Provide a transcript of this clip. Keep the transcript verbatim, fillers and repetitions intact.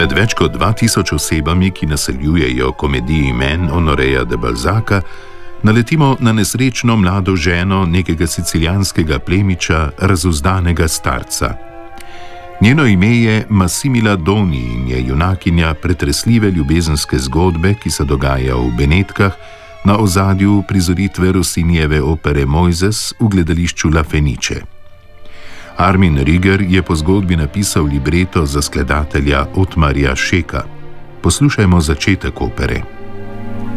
Med več kot dva tisoč osebami, ki naseljujejo komediji Men Honoreja de Balzaca, naletimo na nesrečno mlado ženo nekega sicilijanskega plemiča, razuzdanega starca. Njeno ime je Massimila Doni in je junakinja pretresljive ljubezenske zgodbe, ki se dogaja v Benetkah, na ozadju prizoritve Rossinijeve opere Mojzes v gledališču La Fenice. Armin Rieger je po zgodbi napisal libreto za skladatelja Otmarja Šeka. Poslušajmo začetek opere.